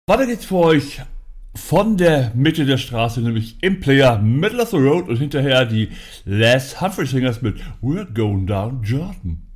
Weiter geht's für euch von der Mitte der Straße, nämlich im Player Middle of the Road und hinterher die Les Humphrey Singers mit We're Going Down Jordan.